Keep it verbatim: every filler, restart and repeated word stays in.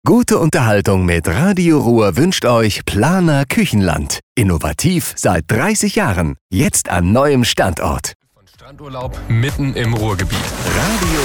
Gute Unterhaltung mit Radio Ruhr wünscht euch Planer Küchenland. Innovativ seit dreißig Jahren. Jetzt an neuem Standort. Von Strandurlaub mitten im Ruhrgebiet. Radio